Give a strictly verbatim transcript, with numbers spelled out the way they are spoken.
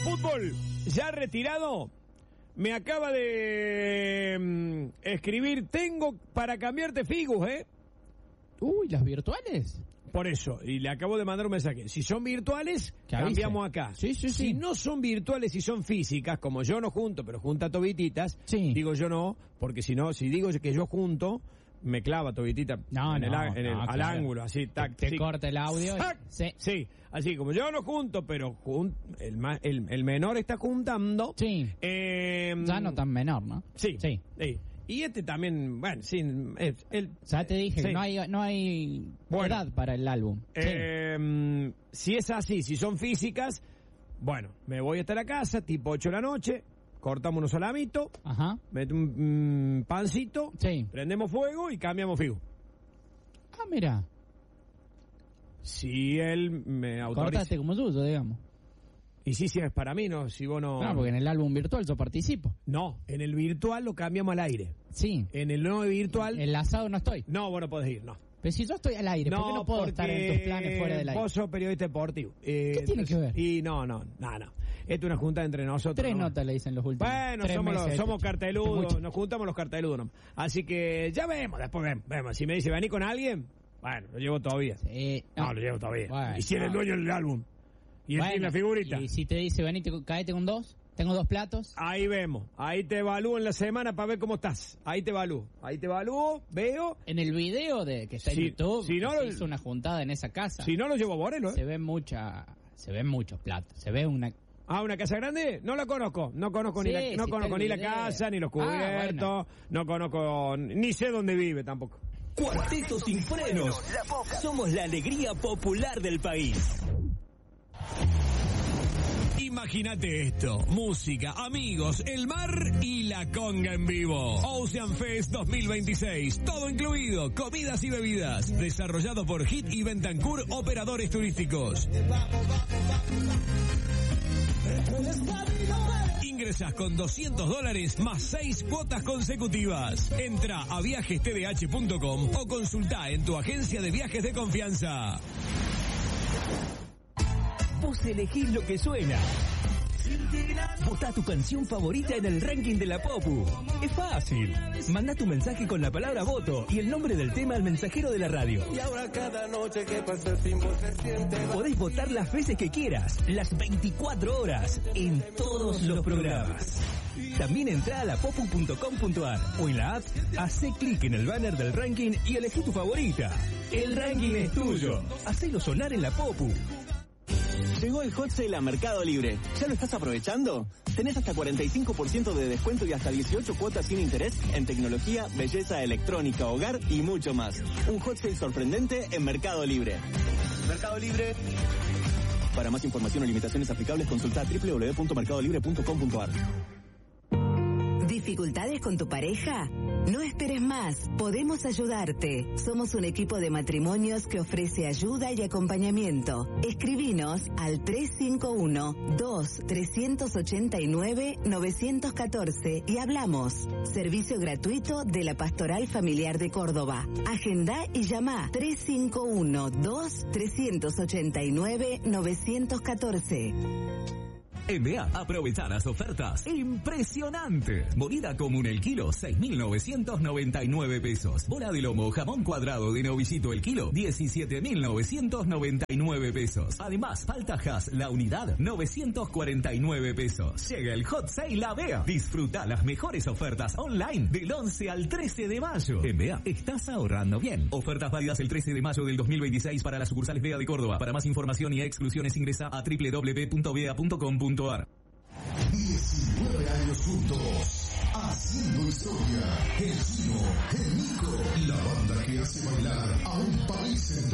fútbol, ya retirado, me acaba de mm, escribir, tengo para cambiarte Figus, ¿eh? Uy, ¿las virtuales? Por eso, y le acabo de mandar un mensaje. Si son virtuales, cambiamos acá. Sí, sí, si sí. no son virtuales y son físicas, como yo no junto, pero junta Tobititas, sí. digo yo no, porque si no, si digo que yo junto, me clava Tobitita no, en no, el, en el, no, al claro. ángulo, así, tac, te, te sí. corta el audio. Sí. sí, así como yo no junto, pero jun, el, el, el menor está juntando. Sí. Eh, ya no tan menor, ¿no? Sí. Sí. sí. Y este también, bueno, sí, el, el, ya te dije, sí. no hay no hay bueno, edad para el álbum. Eh, sí. Si es así, si son físicas, bueno, me voy hasta la casa, tipo ocho de la noche, cortamos unos salamitos, ajá, meto un mm, pancito, sí. prendemos fuego y cambiamos Figus. Ah, mira. Si él me autoriza. Cortaste como suyo, digamos. Y sí, sí, es para mí, ¿no? Si vos no... No, porque en el álbum virtual yo participo. No, en el virtual lo cambiamos al aire. Sí. En el no virtual... El asado no estoy. No, vos no podés ir, no. Pero si yo estoy al aire, ¿por qué no puedo estar en tus planes fuera del aire? Vos sos periodista deportivo. Eh, ¿Qué tiene entonces, que ver? Y no, no, nada, no. Esto es una junta entre nosotros. Tres ¿no? notas le dicen los últimos. Bueno, Tres somos, meses los, somos de carteludos, mucho. nos juntamos los carteludos. ¿no? Así que ya vemos, después vemos, vemos. Si me dice, vení con alguien, bueno, lo llevo todavía. Sí, no, no, lo llevo todavía. Bueno, y si eres no. el dueño del álbum. Y él bueno, tiene la figurita. Y si te dice, vení, te, caete con dos, tengo dos platos. Ahí vemos, ahí te evalúo en la semana para ver cómo estás. Ahí te evalúo, ahí te evalúo, veo. En el video de que está en Si- YouTube, si no que lo- se hizo una juntada en esa casa. Si no lo llevo a Borelo, ¿eh? Se ven mucha, se ven muchos platos, se ve una... Ah, ¿una casa grande? No la conozco. No conozco Sí, ni la, no sí, está conozco el ni la video. casa, ni los Ah, cubiertos. No conozco, ni sé dónde vive tampoco. Cuarteto sin frenos. Somos la alegría popular del país. Imagínate esto, música, amigos, el mar y la conga en vivo. Ocean Fest dos mil veintiséis, todo incluido, comidas y bebidas. Desarrollado por Hit y Bentancur, operadores turísticos. Ingresás con doscientos dólares más seis cuotas consecutivas. Entra a viajes t d h punto com o consulta en tu agencia de viajes de confianza. Vos elegís lo que suena. Votá tu canción favorita en el ranking de la Popu. Es fácil. Manda tu mensaje con la palabra voto y el nombre del tema al mensajero de la radio. Y ahora cada noche que pasa sin vos se siente. Podés votar las veces que quieras, las veinticuatro horas, en todos los programas. También entrá a la popu punto com punto ar o en la app, hacé clic en el banner del ranking y elegí tu favorita. El ranking es tuyo. Hacelo sonar en la Popu. Llegó el Hot Sale a Mercado Libre. ¿Ya lo estás aprovechando? Tenés hasta cuarenta y cinco por ciento de descuento y hasta dieciocho cuotas sin interés en tecnología, belleza, electrónica, hogar y mucho más. Un Hot Sale sorprendente en Mercado Libre. Mercado Libre. Para más información o limitaciones aplicables, consulta doble u doble u doble u punto mercado libre punto com punto ar. ¿Dificultades con tu pareja? No esperes más, podemos ayudarte. Somos un equipo de matrimonios que ofrece ayuda y acompañamiento. Escribinos al tres cinco uno, dos, tres ocho nueve, nueve uno cuatro y hablamos. Servicio gratuito de la Pastoral Familiar de Córdoba. Agenda y llama tres cinco uno, dos, tres ocho nueve, nueve uno cuatro. M A, aprovechar las ofertas impresionantes. Molida común el kilo, seis mil novecientos noventa y nueve pesos. Bola de lomo jamón cuadrado de novillito el kilo, diecisiete mil novecientos noventa y nueve pesos. Además, paltajas la unidad, novecientos cuarenta y nueve pesos. Llega el Hot Sale La Vea. Disfruta las mejores ofertas online del once al trece de mayo. En Vea, estás ahorrando bien. Ofertas válidas el trece de mayo del dos mil veintiséis para las sucursales Vea de Córdoba. Para más información y exclusiones ingresa a doble u doble u doble u punto vea punto com punto ar. diecinueve años juntos, haciendo historia. El Chino, el Nico, la banda que hace bailar a un país entero.